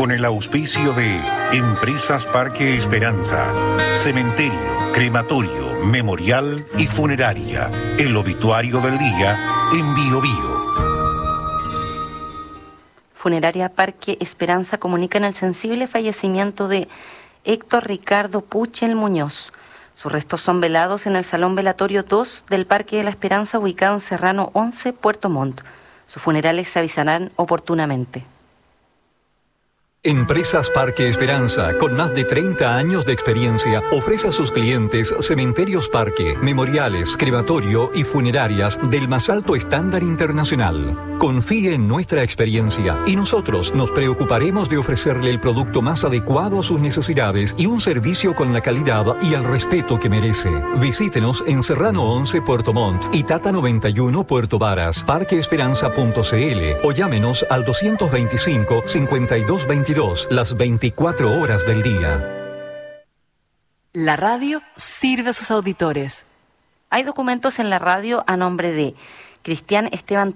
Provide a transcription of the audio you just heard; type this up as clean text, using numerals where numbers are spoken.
con el auspicio de Empresas Parque Esperanza, Cementerio, Crematorio, Memorial y Funeraria. El obituario del día en Biobío. Funeraria Parque Esperanza comunican el sensible fallecimiento de Héctor Ricardo Puchel Muñoz. Sus restos son velados en el Salón Velatorio 2 del Parque de la Esperanza, ubicado en Serrano 11, Puerto Montt. Sus funerales se avisarán oportunamente. Empresas Parque Esperanza, con más de 30 años de experiencia, ofrece a sus clientes cementerios parque, memoriales, crematorio y funerarias del más alto estándar internacional. Confíe en nuestra experiencia y nosotros nos preocuparemos de ofrecerle el producto más adecuado a sus necesidades y un servicio con la calidad y el respeto que merece. Visítenos en Serrano 11 Puerto Montt y Tata 91 Puerto Varas, parqueesperanza.cl o llámenos al 225-5222 las 24 horas del día. La radio sirve a sus auditores. Hay documentos en la radio a nombre de Cristian Esteban